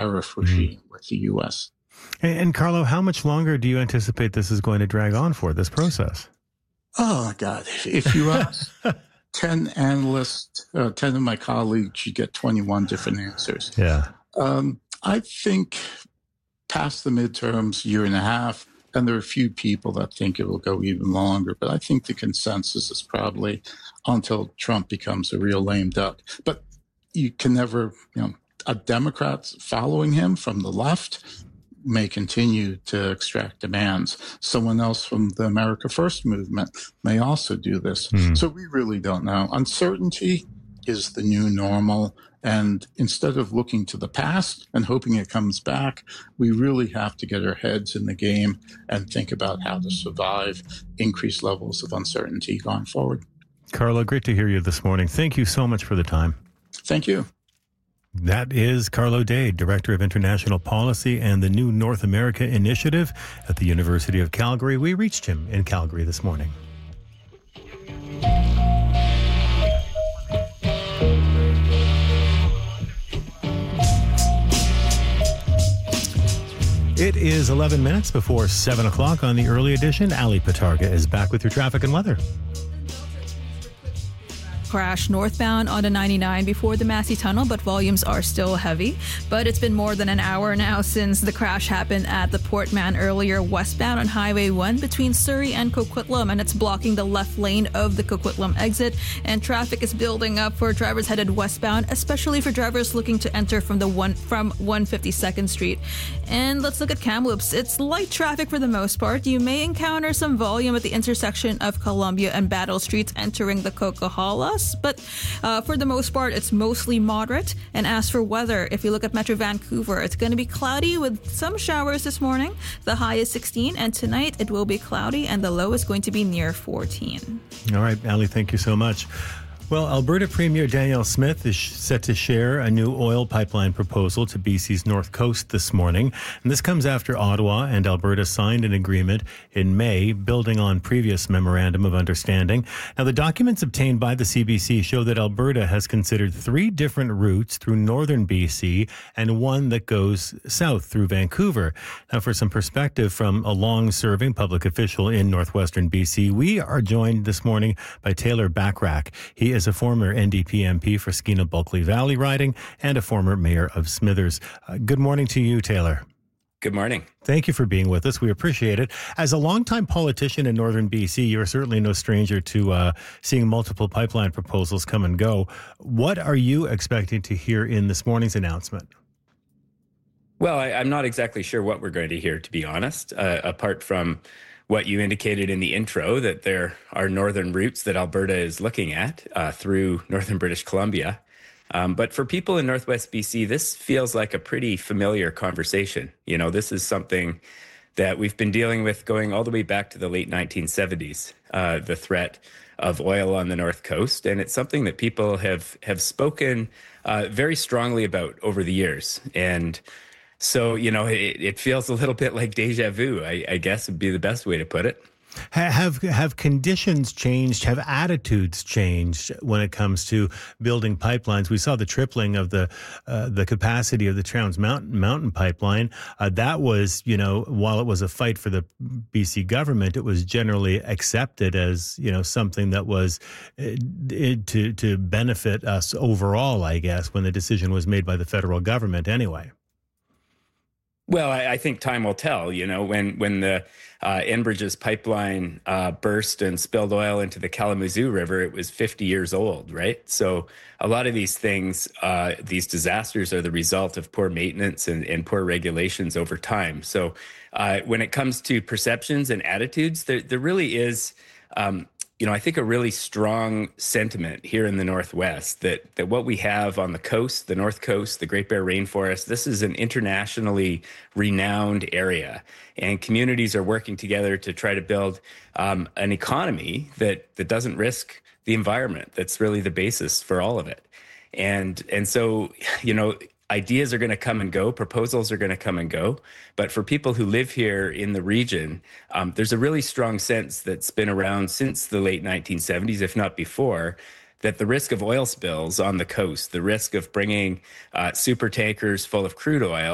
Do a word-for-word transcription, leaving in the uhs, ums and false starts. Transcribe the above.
tariff regime mm-hmm. with the U S. And, and Carlo, how much longer do you anticipate this is going to drag on for, this process? Oh, God. If you ask ten analysts, uh, ten of my colleagues, you get twenty-one different answers. Yeah. Um, I think past the midterms, year and a half, and there are a few people that think it will go even longer, but I think the consensus is probably until Trump becomes a real lame duck. But you can never, you know, a Democrat following him from the left may continue to extract demands. Someone else from the America First movement may also do this. Mm. So we really don't know. Uncertainty is the new normal. And instead of looking to the past and hoping it comes back, we really have to get our heads in the game and think about how to survive increased levels of uncertainty going forward. Carlo, great to hear you this morning. Thank you so much for the time. Thank you. That is Carlo Dade, Director of International Policy and the New North America Initiative at the University of Calgary. We reached him in Calgary this morning. It is eleven minutes before seven o'clock on the early edition. Ali Patarga is back with your traffic and weather. Crash northbound on the ninety-nine before the Massey Tunnel, but volumes are still heavy. But it's been more than an hour now since the crash happened at the Port Mann earlier, westbound on Highway one between Surrey and Coquitlam, and it's blocking the left lane of the Coquitlam exit. And traffic is building up for drivers headed westbound, especially for drivers looking to enter from the one from one hundred fifty-second Street. And let's look at Kamloops. It's light traffic for the most part. You may encounter some volume at the intersection of Columbia and Battle Streets entering the Coquihalla. But uh, for the most part, it's mostly moderate. And as for weather, if you look at Metro Vancouver, it's going to be cloudy with some showers this morning. The high is sixteen, and tonight it will be cloudy, and the low is going to be near fourteen. All right, Ali, thank you so much. Well, Alberta Premier Danielle Smith is set to share a new oil pipeline proposal to B C's North Coast this morning. And this comes after Ottawa and Alberta signed an agreement in May, building on previous memorandum of understanding. Now, the documents obtained by the C B C show that Alberta has considered three different routes through northern B C and one that goes south through Vancouver. Now, for some perspective from a long-serving public official in northwestern B C, we are joined this morning by Taylor Bachrach. He is a former N D P M P for Skeena-Bulkley Valley riding and a former mayor of Smithers. Uh, good morning to you, Taylor. Good morning. Thank you for being with us. We appreciate it. As a longtime politician in northern B C, you're certainly no stranger to uh, seeing multiple pipeline proposals come and go. What are you expecting to hear in this morning's announcement? Well, I, I'm not exactly sure what we're going to hear, to be honest, uh, apart from what you indicated in the intro, that there are northern routes that Alberta is looking at uh, through northern British Columbia. Um, but for people in Northwest B C, this feels like a pretty familiar conversation. You know, this is something that we've been dealing with going all the way back to the late nineteen seventies, uh, the threat of oil on the North Coast. And it's something that people have, have spoken uh, very strongly about over the years. And So, you know, it, it feels a little bit like deja vu, I, I guess would be the best way to put it. Have have conditions changed? Have attitudes changed when it comes to building pipelines? We saw the tripling of the uh, the capacity of the Trans Mountain Mountain Pipeline. Uh, that was, you know, while it was a fight for the B C government, it was generally accepted as, you know, something that was uh, to to benefit us overall, I guess, when the decision was made by the federal government anyway. Well, I, I think time will tell. You know, when when the uh, Enbridge's pipeline uh, burst and spilled oil into the Kalamazoo River, it was fifty years old, right? So a lot of these things, uh, these disasters are the result of poor maintenance and, and poor regulations over time. So uh, when it comes to perceptions and attitudes, there, there really is, um, you know, I think a really strong sentiment here in the Northwest that that what we have on the coast, the North Coast, the Great Bear Rainforest, this is an internationally renowned area. And communities are working together to try to build um, an economy that that doesn't risk the environment. That's really the basis for all of it. And and so, you know, ideas are going to come and go, proposals are going to come and go. But for people who live here in the region, um, there's a really strong sense that's been around since the late nineteen seventies, if not before, that the risk of oil spills on the coast, the risk of bringing uh, super tankers full of crude oil